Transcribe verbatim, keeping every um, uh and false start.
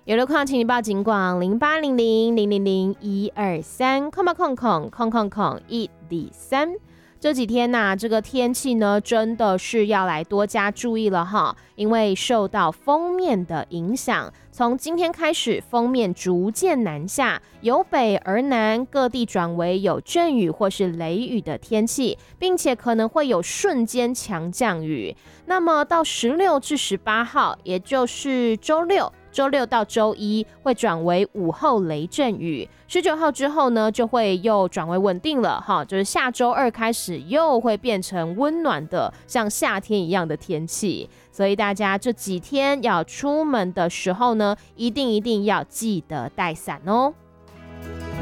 有路况请你报警广零八零零零零零一二三空吧空空空空空一二三。这几天呐、啊，这个天气呢，真的是要来多加注意了哈，因为受到锋面的影响，从今天开始，锋面逐渐南下，由北而南，各地转为有阵雨或是雷雨的天气，并且可能会有瞬间强降雨。那么到十六至十八号，也就是周六。周六到周一会转为午后雷阵雨，十九号之后呢，就会又转为稳定了哈，就是下周二开始又会变成温暖的，像夏天一样的天气。所以大家这几天要出门的时候呢，一定一定要记得带伞哦。